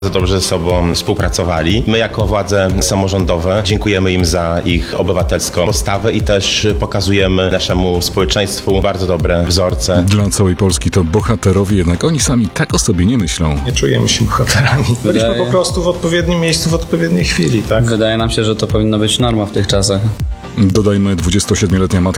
dobrze ze sobą współpracowali. My jako władze samorządowe dziękujemy im za ich obywatelską postawę i też pokazujemy naszemu społeczeństwu bardzo dobre wzorce. Dla całej Polski to bohaterowie, jednak oni sami tak o sobie nie myślą. Nie czujemy się bohaterami. Byliśmy po prostu w odpowiednim miejscu w odpowiedniej chwili, tak? Wydaje nam się, że to powinno być norma w tych czasach. Dodajmy, 27-letnia matka